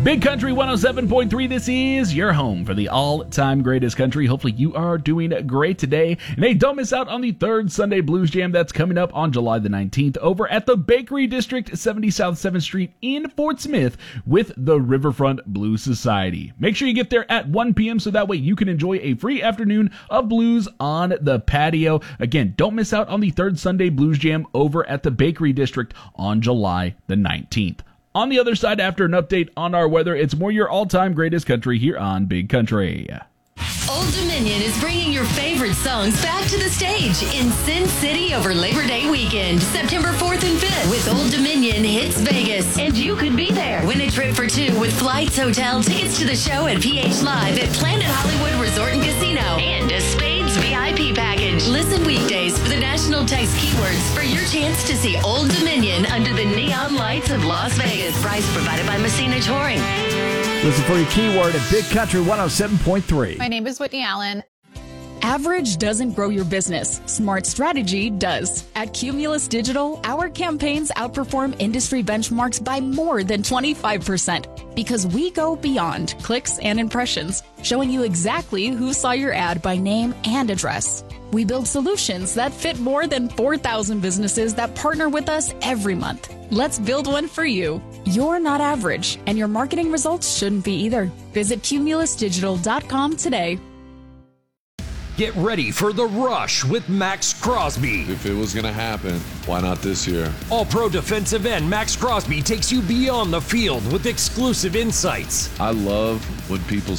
Big Country 107.3, this is your home for the all-time greatest country. Hopefully you are doing great today. And hey, don't miss out on the third Sunday Blues Jam that's coming up on July the 19th over at the Bakery District, 70 South 7th Street in Fort Smith with the Riverfront Blues Society. Make sure you get there at 1 p.m. so that way you can enjoy a free afternoon of blues on the patio. Again, don't miss out on the third Sunday Blues Jam over at the Bakery District on July the 19th. On the other side, after an update on our weather, it's more your all-time greatest country here on Big Country. Old Dominion is bringing your favorite songs back to the stage in Sin City over Labor Day weekend, September 4th and 5th with Old Dominion Hits Vegas. And you could be there. Win a trip for two with flights, hotel, tickets to the show at PH Live at Planet Hollywood Resort and Casino and a Spades VIP package. Listen weekdays for the national text keywords for your chance to see Old Dominion under the neon lights of Las Vegas. Prize provided by Messina Touring. Listen for your keyword at Big Country 107.3. My name is Whitney Allen. Average doesn't grow your business. Smart strategy does. At Cumulus Digital, our campaigns outperform industry benchmarks by more than 25% because we go beyond clicks and impressions, showing you exactly who saw your ad by name and address. We build solutions that fit more than 4,000 businesses that partner with us every month. Let's build one for you. You're not average, and your marketing results shouldn't be either. Visit cumulusdigital.com today. Get ready for the rush with Max Crosby. If it was going to happen, why not this year? All-pro defensive end Max Crosby takes you beyond the field with exclusive insights. I love when people